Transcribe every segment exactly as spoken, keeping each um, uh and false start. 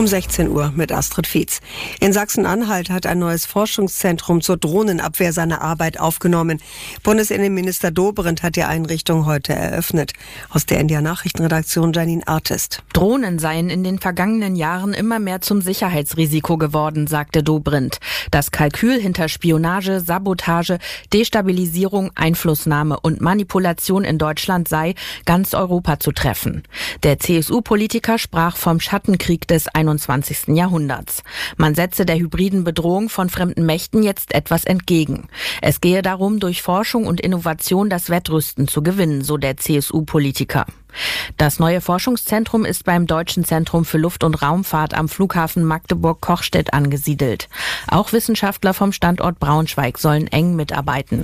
Um sechzehn Uhr mit Astrid Fietz. In Sachsen-Anhalt hat ein neues Forschungszentrum zur Drohnenabwehr seine Arbeit aufgenommen. Bundesinnenminister Dobrindt hat die Einrichtung heute eröffnet. Aus der N D R-Nachrichtenredaktion Janine Artist. Drohnen seien in den vergangenen Jahren immer mehr zum Sicherheitsrisiko geworden, sagte Dobrindt. Das Kalkül hinter Spionage, Sabotage, Destabilisierung, Einflussnahme und Manipulation in Deutschland sei, ganz Europa zu treffen. Der C S U-Politiker sprach vom Schattenkrieg des einundzwanzigsten Jahrhunderts. Man setze der hybriden Bedrohung von fremden Mächten jetzt etwas entgegen. Es gehe darum, durch Forschung und Innovation das Wettrüsten zu gewinnen, so der C S U-Politiker. Das neue Forschungszentrum ist beim Deutschen Zentrum für Luft- und Raumfahrt am Flughafen Magdeburg-Kochstedt angesiedelt. Auch Wissenschaftler vom Standort Braunschweig sollen eng mitarbeiten.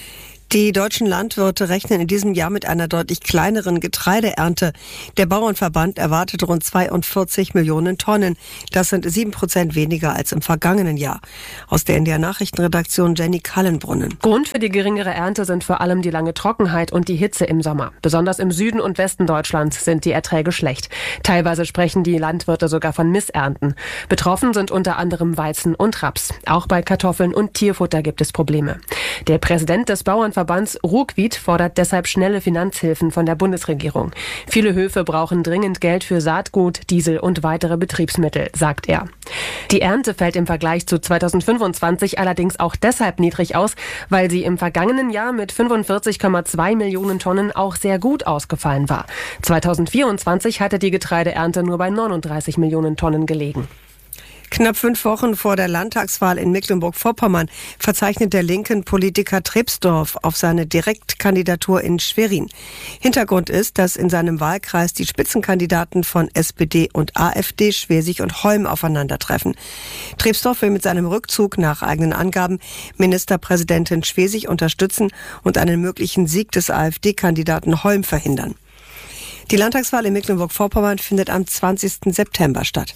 Die deutschen Landwirte rechnen in diesem Jahr mit einer deutlich kleineren Getreideernte. Der Bauernverband erwartet rund zweiundvierzig Millionen Tonnen. Das sind sieben Prozent weniger als im vergangenen Jahr. Aus der N D R-Nachrichtenredaktion Jenny Kallenbrunnen. Grund für die geringere Ernte sind vor allem die lange Trockenheit und die Hitze im Sommer. Besonders im Süden und Westen Deutschlands sind die Erträge schlecht. Teilweise sprechen die Landwirte sogar von Missernten. Betroffen sind unter anderem Weizen und Raps. Auch bei Kartoffeln und Tierfutter gibt es Probleme. Der Präsident des Bauernverbands Verbands Ruckwied fordert deshalb schnelle Finanzhilfen von der Bundesregierung. Viele Höfe brauchen dringend Geld für Saatgut, Diesel und weitere Betriebsmittel, sagt er. Die Ernte fällt im Vergleich zu zweitausendfünfundzwanzig allerdings auch deshalb niedrig aus, weil sie im vergangenen Jahr mit fünfundvierzig Komma zwei Millionen Tonnen auch sehr gut ausgefallen war. zweitausendvierundzwanzig hatte die Getreideernte nur bei neununddreißig Millionen Tonnen gelegen. Knapp fünf Wochen vor der Landtagswahl in Mecklenburg-Vorpommern verzeichnet der linken Politiker Trepsdorf auf seine Direktkandidatur in Schwerin. Hintergrund ist, dass in seinem Wahlkreis die Spitzenkandidaten von S P D und AfD, Schwesig und Holm, aufeinandertreffen. Trepsdorf will mit seinem Rückzug nach eigenen Angaben Ministerpräsidentin Schwesig unterstützen und einen möglichen Sieg des AfD-Kandidaten Holm verhindern. Die Landtagswahl in Mecklenburg-Vorpommern findet am zwanzigsten September statt.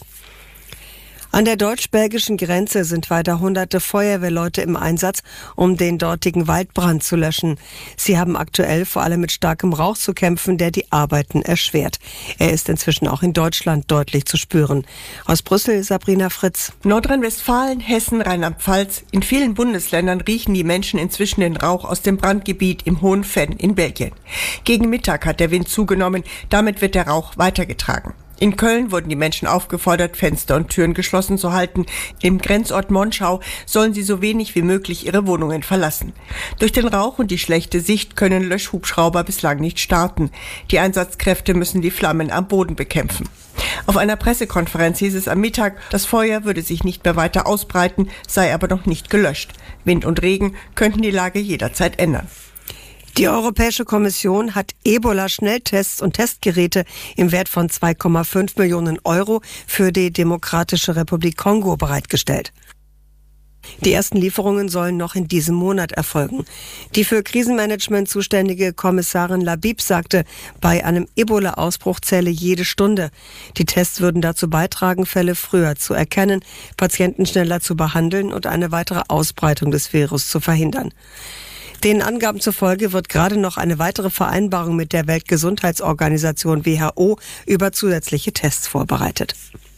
An der deutsch-belgischen Grenze sind weiter hunderte Feuerwehrleute im Einsatz, um den dortigen Waldbrand zu löschen. Sie haben aktuell vor allem mit starkem Rauch zu kämpfen, der die Arbeiten erschwert. Er ist inzwischen auch in Deutschland deutlich zu spüren. Aus Brüssel, Sabrina Fritz. Nordrhein-Westfalen, Hessen, Rheinland-Pfalz. In vielen Bundesländern riechen die Menschen inzwischen den Rauch aus dem Brandgebiet im Hohen Venn in Belgien. Gegen Mittag hat der Wind zugenommen, damit wird der Rauch weitergetragen. In Köln wurden die Menschen aufgefordert, Fenster und Türen geschlossen zu halten. Im Grenzort Monschau sollen sie so wenig wie möglich ihre Wohnungen verlassen. Durch den Rauch und die schlechte Sicht können Löschhubschrauber bislang nicht starten. Die Einsatzkräfte müssen die Flammen am Boden bekämpfen. Auf einer Pressekonferenz hieß es am Mittag, das Feuer würde sich nicht mehr weiter ausbreiten, sei aber noch nicht gelöscht. Wind und Regen könnten die Lage jederzeit ändern. Die Europäische Kommission hat Ebola-Schnelltests und Testgeräte im Wert von zwei Komma fünf Millionen Euro für die Demokratische Republik Kongo bereitgestellt. Die ersten Lieferungen sollen noch in diesem Monat erfolgen. Die für Krisenmanagement zuständige Kommissarin Labib sagte, bei einem Ebola-Ausbruch zähle jede Stunde. Die Tests würden dazu beitragen, Fälle früher zu erkennen, Patienten schneller zu behandeln und eine weitere Ausbreitung des Virus zu verhindern. Den Angaben zufolge wird gerade noch eine weitere Vereinbarung mit der Weltgesundheitsorganisation W H O über zusätzliche Tests vorbereitet.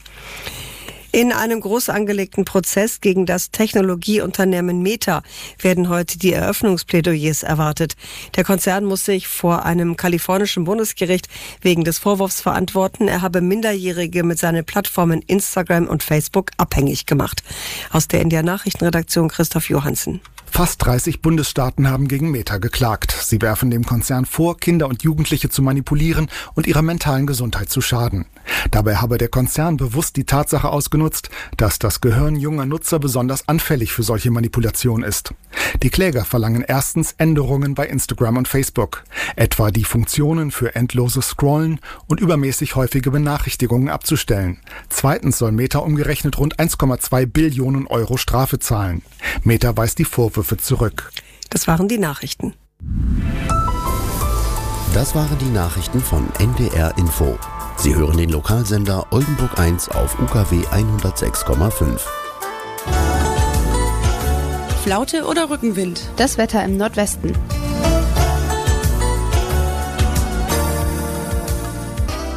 In einem groß angelegten Prozess gegen das Technologieunternehmen Meta werden heute die Eröffnungsplädoyers erwartet. Der Konzern muss sich vor einem kalifornischen Bundesgericht wegen des Vorwurfs verantworten, er habe Minderjährige mit seinen Plattformen Instagram und Facebook abhängig gemacht. Aus der N D R-Nachrichtenredaktion Christoph Johansen. Fast dreißig Bundesstaaten haben gegen Meta geklagt. Sie werfen dem Konzern vor, Kinder und Jugendliche zu manipulieren und ihrer mentalen Gesundheit zu schaden. Dabei habe der Konzern bewusst die Tatsache ausgenutzt, dass das Gehirn junger Nutzer besonders anfällig für solche Manipulationen ist. Die Kläger verlangen erstens Änderungen bei Instagram und Facebook, etwa die Funktionen für endloses Scrollen und übermäßig häufige Benachrichtigungen abzustellen. Zweitens soll Meta umgerechnet rund eins Komma zwei Billionen Euro Strafe zahlen. Meta weist die Vorwürfe zurück. Das waren die Nachrichten. Das waren die Nachrichten von N D R Info. Sie hören den Lokalsender Oldenburg eins auf U K W hundertsechs Komma fünf. Flaute oder Rückenwind? Das Wetter im Nordwesten.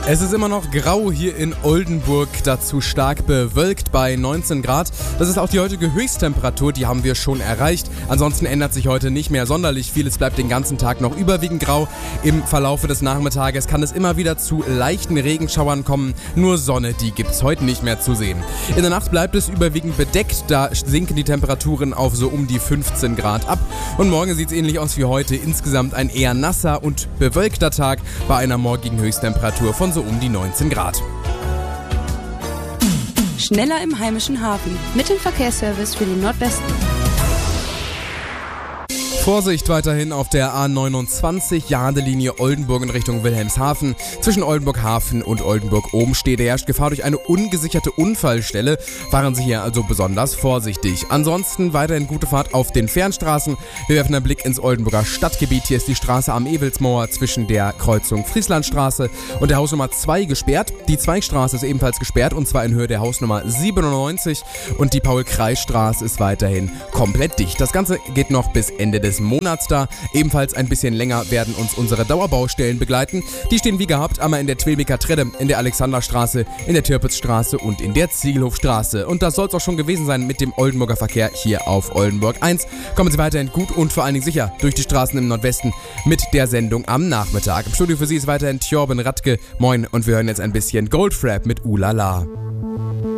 Es ist immer noch grau hier in Oldenburg, dazu stark bewölkt bei neunzehn Grad. Das ist auch die heutige Höchsttemperatur, die haben wir schon erreicht. Ansonsten ändert sich heute nicht mehr sonderlich viel. Es bleibt den ganzen Tag noch überwiegend grau. Im Verlaufe des Nachmittages kann es immer wieder zu leichten Regenschauern kommen. Nur Sonne, die gibt es heute nicht mehr zu sehen. In der Nacht bleibt es überwiegend bedeckt. Da sinken die Temperaturen auf so um die fünfzehn Grad ab. Und morgen sieht es ähnlich aus wie heute. Insgesamt ein eher nasser und bewölkter Tag bei einer morgigen Höchsttemperatur von so um die neunzehn Grad. Schneller im heimischen Hafen. Mit dem Verkehrsservice für den Nordwesten. Vorsicht weiterhin auf der A neunundzwanzig, Jadelinie Oldenburg in Richtung Wilhelmshaven. Zwischen Oldenburg Hafen und Oldenburg Obenstede herrscht Gefahr durch eine ungesicherte Unfallstelle. Fahren Sie hier also besonders vorsichtig. Ansonsten weiterhin gute Fahrt auf den Fernstraßen. Wir werfen einen Blick ins Oldenburger Stadtgebiet. Hier ist die Straße am Ewelsmauer zwischen der Kreuzung Frieslandstraße und der Hausnummer zwei gesperrt. Die Zweigstraße ist ebenfalls gesperrt und zwar in Höhe der Hausnummer siebenundneunzig und die Paul-Kreis-Straße ist weiterhin komplett dicht. Das Ganze geht noch bis Ende des Monats da. Ebenfalls ein bisschen länger werden uns unsere Dauerbaustellen begleiten. Die stehen wie gehabt einmal in der Twilbeker Tredde, in der Alexanderstraße, in der Türpitzstraße und in der Ziegelhofstraße. Und das soll es auch schon gewesen sein mit dem Oldenburger Verkehr hier auf Oldenburg eins. Kommen Sie weiterhin gut und vor allen Dingen sicher durch die Straßen im Nordwesten mit der Sendung am Nachmittag. Im Studio für Sie ist weiterhin Thjorben Radke. Moin und wir hören jetzt ein bisschen Goldfrapp mit Ulala.